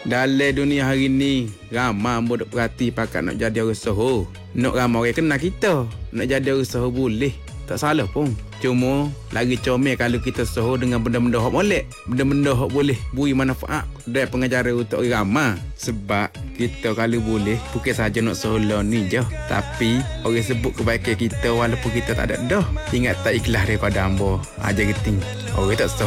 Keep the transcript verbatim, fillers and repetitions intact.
Dalam dunia hari ni, ramai bodoh perhati pakat nak jadi orang usaha. Nak ramai orang kenal kita. Nak jadi orang usaha boleh. Tak salah pun. Cuma, lagi comel kalau kita usaha dengan benda-benda yang molek. Benda-benda yang boleh beri manfaat dari pengajaran untuk orang ramai. Sebab kita kalau boleh, bukan saja nak usaha ni je. Tapi, orang sebut kebaikan kita walaupun kita tak ada dah. Ingat tak ikhlas daripada hamba. Ajar kita. Orang tak usaha